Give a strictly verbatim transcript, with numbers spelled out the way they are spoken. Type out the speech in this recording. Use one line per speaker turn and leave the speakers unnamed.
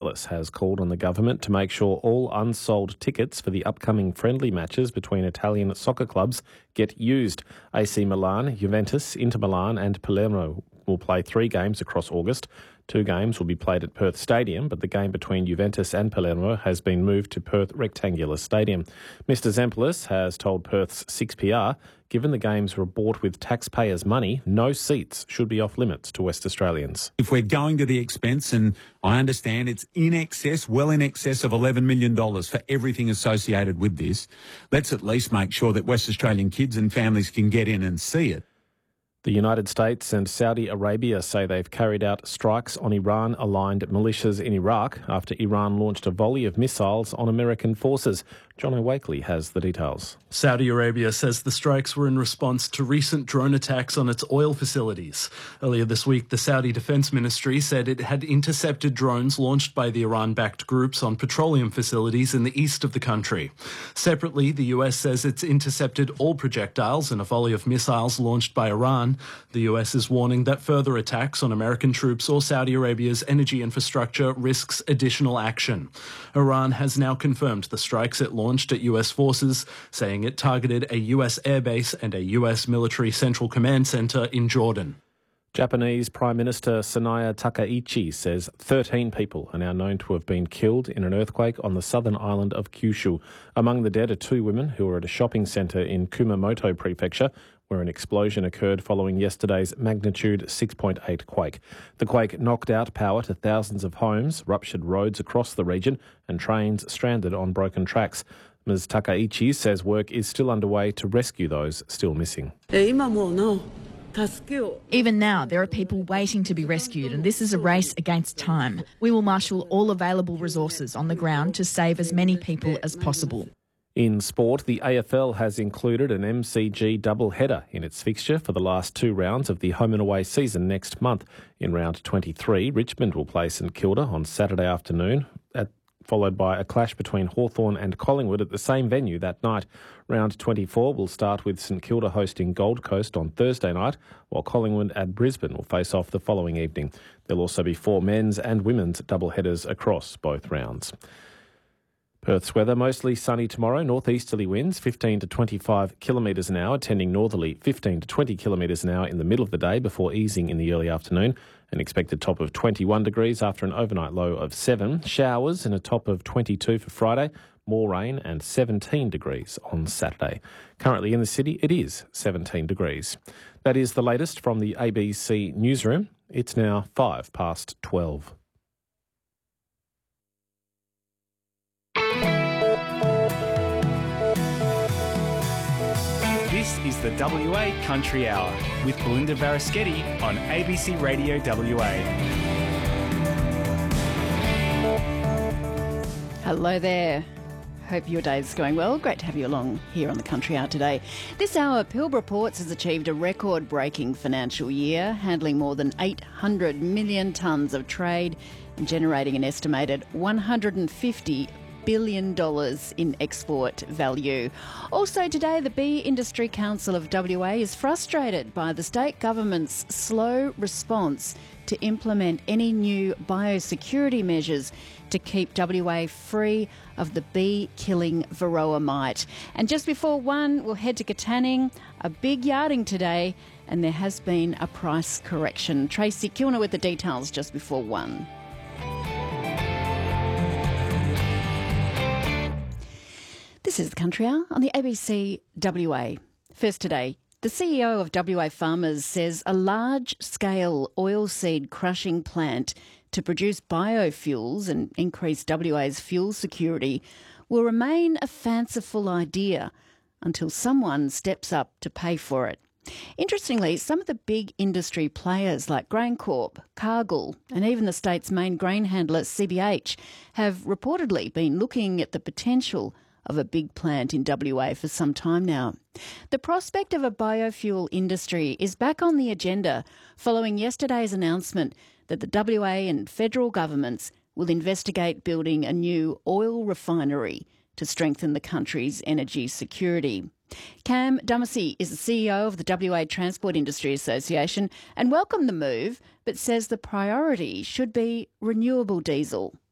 Zemplis has called on the government to make sure all unsold tickets for the upcoming friendly matches between Italian soccer clubs get used. A C Milan, Juventus, Inter Milan and Palermo will play three games across August. Two games will be played at Perth Stadium, but the game between Juventus and Palermo has been moved to Perth Rectangular Stadium. Mister Zemplis has told Perth's six P R, given the games were bought with taxpayers' money, no seats should be off limits to West Australians.
If we're going to the expense, and I understand it's in excess, well in excess of eleven million dollars for everything associated with this, let's at least make sure that West Australian kids and families can get in and see it.
The United States and Saudi Arabia say they've carried out strikes on Iran-aligned militias in Iraq after Iran launched a volley of missiles on American forces. John O'Wakely has the details.
Saudi Arabia says the strikes were in response to recent drone attacks on its oil facilities. Earlier this week, the Saudi Defense Ministry said it had intercepted drones launched by the Iran-backed groups on petroleum facilities in the east of the country. Separately, the U S says it's intercepted all projectiles in a volley of missiles launched by Iran. The U S is warning that further attacks on American troops or Saudi Arabia's energy infrastructure risks additional action. Iran has now confirmed the strikes it launched at U S forces, saying it targeted a U S airbase and a U S military central command centre in Jordan.
Japanese Prime Minister Sanaya Takaichi says thirteen people are now known to have been killed in an earthquake on the southern island of Kyushu. Among the dead are two women who were at a shopping centre in Kumamoto Prefecture, where an explosion occurred following yesterday's magnitude six point eight quake. The quake knocked out power to thousands of homes, ruptured roads across the region, and trains stranded on broken tracks. Miz Takaichi says work is still underway to rescue those still missing.
Even now, there are people waiting to be rescued, and this is a race against time. We will marshal all available resources on the ground to save as many people as possible.
In sport, the A F L has included an M C G double-header in its fixture for the last two rounds of the home and away season next month. In round twenty-three, Richmond will play St Kilda on Saturday afternoon, at, followed by a clash between Hawthorn and Collingwood at the same venue that night. Round twenty-four will start with St Kilda hosting Gold Coast on Thursday night, while Collingwood and Brisbane will face off the following evening. There'll also be four men's and women's double-headers across both rounds. Perth's weather, mostly sunny tomorrow, northeasterly winds fifteen to twenty-five kilometres an hour, tending northerly fifteen to twenty kilometres an hour in the middle of the day before easing in the early afternoon. An expected top of twenty-one degrees after an overnight low of seven. Showers and a top of twenty-two for Friday. More rain and seventeen degrees on Saturday. Currently in the city, it is seventeen degrees. That is the latest from the A B C newsroom. It's now five past twelve.
This is the W A Country Hour with Belinda Varaschetti on A B C Radio W A.
Hello there. Hope your day's going well. Great to have you along here on the Country Hour today. This hour, Pilbara Ports has achieved a record-breaking financial year, handling more than eight hundred million tonnes of trade and generating an estimated one hundred fifty billion dollars in export value. Also today, the Bee Industry Council of W A is frustrated by the state government's slow response to implement any new biosecurity measures to keep W A free of the bee-killing varroa mite. And just before one, we'll head to Katanning, a big yarding today, and there has been a price correction. Tracy Kilner with the details just before one. This is the Country Hour on the A B C W A. First today, the C E O of W A Farmers says a large-scale oilseed crushing plant to produce biofuels and increase W A's fuel security will remain a fanciful idea until someone steps up to pay for it. Interestingly, some of the big industry players like GrainCorp, Cargill and even the state's main grain handler C B H have reportedly been looking at the potential of a big plant in W A for some time now. The prospect of a biofuel industry is back on the agenda following yesterday's announcement that the W A and federal governments will investigate building a new oil refinery to strengthen the country's energy security. Cam Dumacy is the C E O of the W A Transport Industry Association and welcomed the move, but says the priority should be renewable diesel.